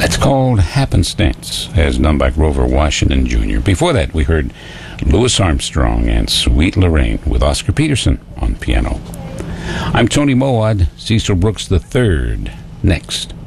It's called Happenstance, as done by Grover Washington Jr. Before that, we heard Louis Armstrong and Sweet Lorraine with Oscar Peterson on piano. I'm Tony Mowat, Cecil Brooks III. Next.